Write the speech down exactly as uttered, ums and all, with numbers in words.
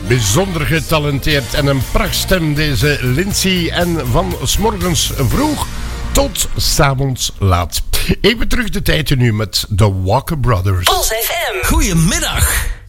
Bijzonder getalenteerd en een prachtstem deze Lindsay. En van 's morgens vroeg tot 's avonds laat. Even terug de tijd nu met de Walker Brothers. Pulse F M. Goedemiddag.